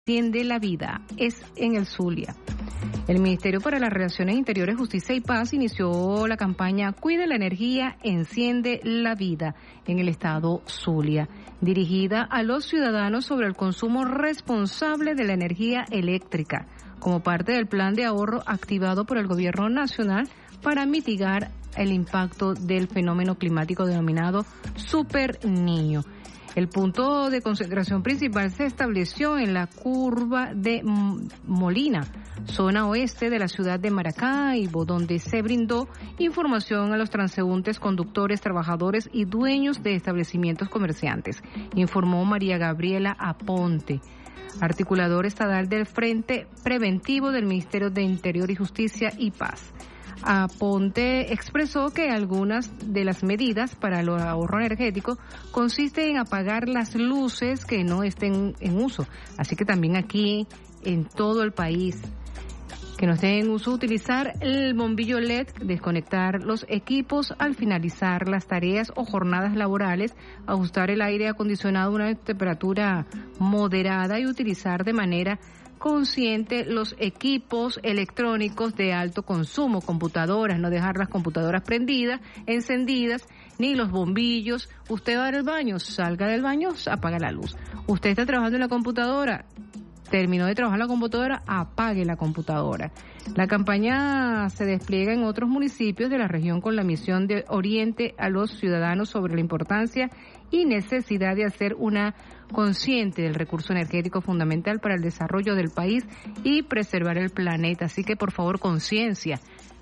Enciende la vida, es en el Zulia. El Ministerio para las Relaciones Interiores, Justicia y Paz inició la campaña Cuida la energía, enciende la vida en el estado Zulia, dirigida a los ciudadanos sobre el consumo responsable de la energía eléctrica, como parte del plan de ahorro activado por el Gobierno Nacional para mitigar el impacto del fenómeno climático denominado Super Niño. El punto de concentración principal se estableció en la curva de Molina, zona oeste de la ciudad de Maracaibo, donde se brindó información a los transeúntes, conductores, trabajadores y dueños de establecimientos comerciantes, informó María Gabriela Aponte, articulador estatal del Frente Preventivo del Ministerio de Interior y Justicia y Paz. Aponte expresó que algunas de las medidas para el ahorro energético consiste en apagar las luces que no estén en uso, así que también aquí en todo el país que no estén en uso, utilizar el bombillo LED, desconectar los equipos al finalizar las tareas o jornadas laborales, ajustar el aire acondicionado a una temperatura moderada y utilizar de manera consciente los equipos electrónicos de alto consumo, computadoras, no dejar las computadoras prendidas, encendidas, ni los bombillos. Usted va al baño, salga del baño, apaga la luz. Usted está trabajando en la computadora, terminó de trabajar en la computadora, apague la computadora. La campaña se despliega en otros municipios de la región con la misión de oriente a los ciudadanos sobre la importancia y necesidad de hacer una consciente del recurso energético fundamental para el desarrollo del país y preservar el planeta. Así que, por favor, conciencia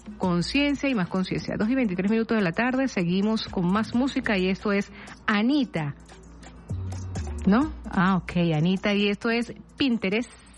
y más conciencia. 2:23 de la tarde, seguimos con más música y esto es Anita. ¿No? Ok, Anita, y esto es Pinterest.